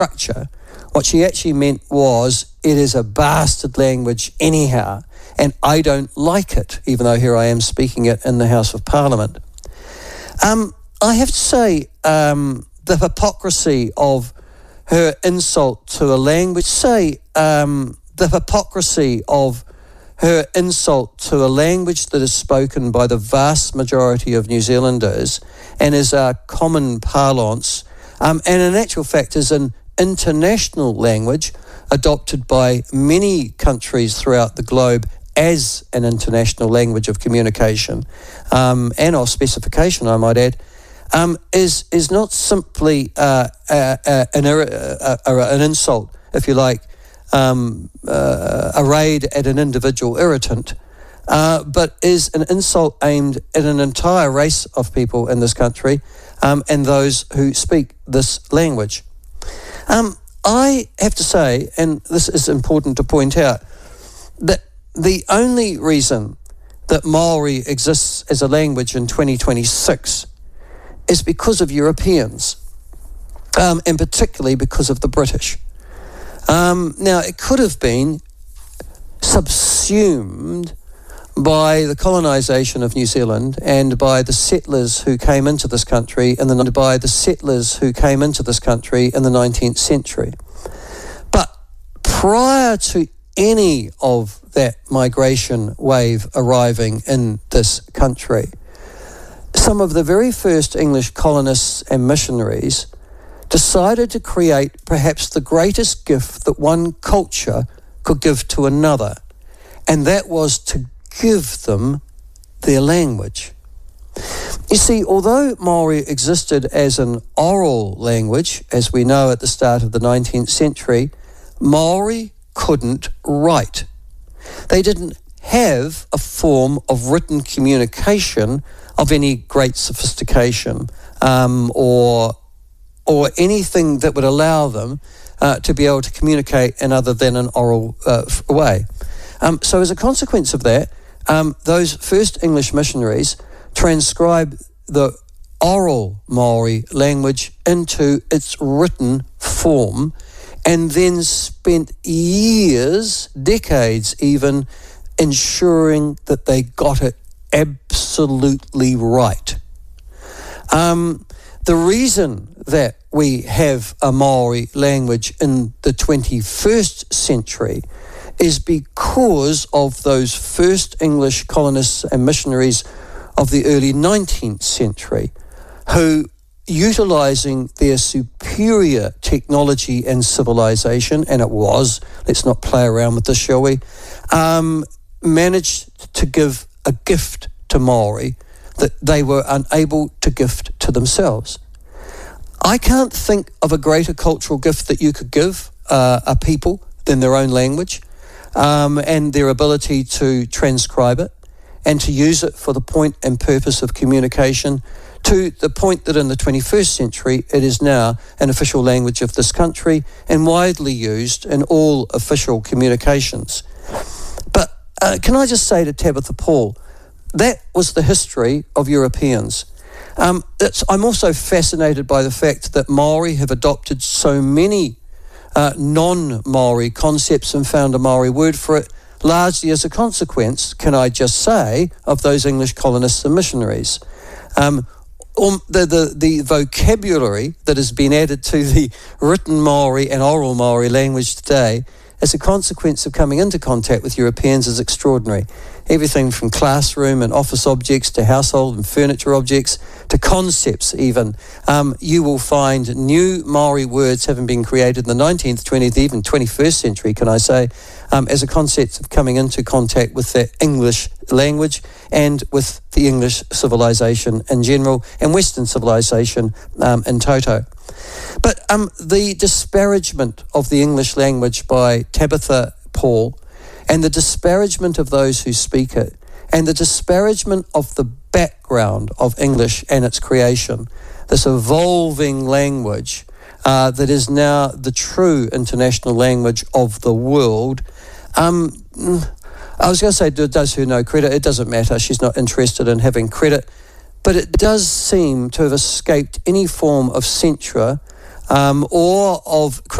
structure. What she actually meant was, it is a bastard language anyhow, and I don't like it, even though here I am speaking it in the House of Parliament. I have to say, the hypocrisy of her insult to a language, the hypocrisy of her insult to a language that is spoken by the vast majority of New Zealanders and is a common parlance, and in actual fact is an international language adopted by many countries throughout the globe as an international language of communication and of specification, I might add, is not simply an insult, if you like, a raid at an individual irritant, but is an insult aimed at an entire race of people in this country and those who speak this language. I have to say, and this is important to point out, that the only reason that Maori exists as a language in 2026 is because of Europeans, and particularly because of the British. Now, it could have been subsumed by the colonisation of New Zealand and by the settlers who came into this country in the 19th century. But prior to any of that migration wave arriving in this country, some of the very first English colonists and missionaries decided to create perhaps the greatest gift that one culture could give to another, and that was to give them their language. You see, although Maori existed as an oral language, as we know at the start of the 19th century, Maori couldn't write. They didn't have a form of written communication of any great sophistication or anything that would allow them to be able to communicate in other than an oral way. So as a consequence of that, those first English missionaries transcribed the oral Maori language into its written form, and then spent years, decades even, ensuring that they got it absolutely right. The reason that we have a Maori language in the 21st century is because of those first English colonists and missionaries of the early 19th century who, utilising their superior technology and civilization, and it was, let's not play around with this, shall we, managed to give a gift to Maori that they were unable to gift to themselves. I can't think of a greater cultural gift that you could give a people than their own language and their ability to transcribe it and to use it for the point and purpose of communication, to the point that in the 21st century it is now an official language of this country and widely used in all official communications. But can I just say to Tabitha Paul, that was the history of Europeans. I'm also fascinated by the fact that Maori have adopted so many non-Maori concepts and found a Maori word for it, largely as a consequence, can I just say, of those English colonists and missionaries. The vocabulary that has been added to the written Maori and oral Maori language today as a consequence of coming into contact with Europeans is extraordinary. Everything from classroom and office objects to household and furniture objects to concepts even. You will find new Maori words having been created in the 19th, 20th, even 21st century, can I say, as a concept of coming into contact with the English language and with the English civilization in general and Western civilization in toto. But the disparagement of the English language by Tabitha Paul and the disparagement of those who speak it and the disparagement of the background of English and its creation, this evolving language that is now the true international language of the world. I was going to say, does her no credit? It doesn't matter. She's not interested in having credit. But it does seem to have escaped any form of censure or of